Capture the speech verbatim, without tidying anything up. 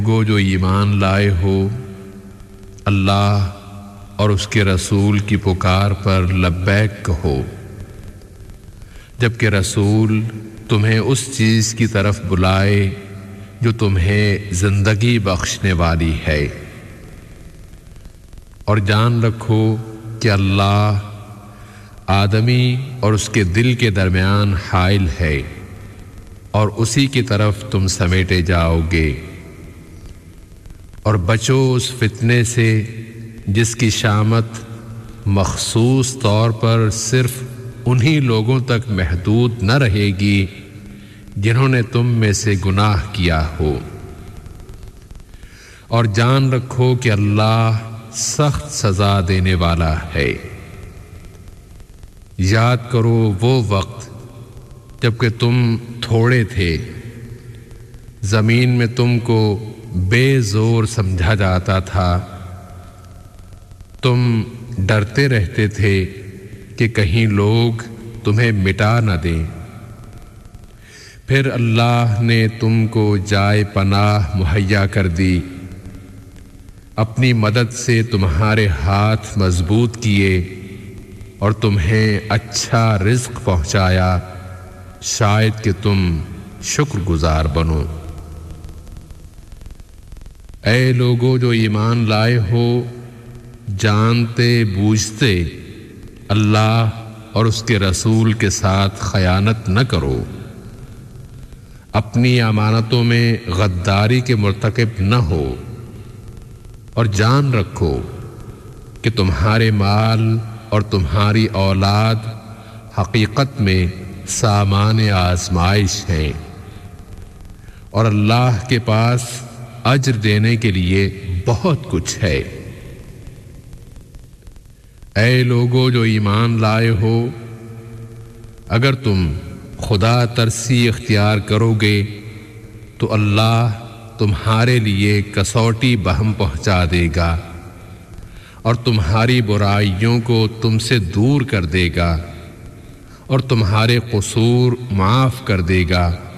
گو جو ایمان لائے ہو اللہ اور اس کے رسول کی پکار پر لبیک کہو، جبکہ رسول تمہیں اس چیز کی طرف بلائے جو تمہیں زندگی بخشنے والی ہے، اور جان رکھو کہ اللہ آدمی اور اس کے دل کے درمیان حائل ہے اور اسی کی طرف تم سمیٹے جاؤ گے، اور بچو اس فتنے سے جس کی شامت مخصوص طور پر صرف انہی لوگوں تک محدود نہ رہے گی جنہوں نے تم میں سے گناہ کیا ہو، اور جان رکھو کہ اللہ سخت سزا دینے والا ہے۔ یاد کرو وہ وقت جب کہ تم تھوڑے تھے، زمین میں تم کو بے زور سمجھا جاتا تھا، تم ڈرتے رہتے تھے کہ کہیں لوگ تمہیں مٹا نہ دیں، پھر اللہ نے تم کو جائے پناہ مہیا کر دی، اپنی مدد سے تمہارے ہاتھ مضبوط کیے اور تمہیں اچھا رزق پہنچایا، شاید کہ تم شکر گزار بنو۔ اے لوگو جو ایمان لائے ہو، جانتے بوجھتے اللہ اور اس کے رسول کے ساتھ خیانت نہ کرو، اپنی امانتوں میں غداری کے مرتکب نہ ہو، اور جان رکھو کہ تمہارے مال اور تمہاری اولاد حقیقت میں سامان آزمائش ہیں، اور اللہ کے پاس اجر دینے کے لیے بہت کچھ ہے۔ اے لوگو جو ایمان لائے ہو، اگر تم خدا ترسی اختیار کرو گے تو اللہ تمہارے لیے کسوٹی بہم پہنچا دے گا اور تمہاری برائیوں کو تم سے دور کر دے گا اور تمہارے قصور معاف کر دے گا،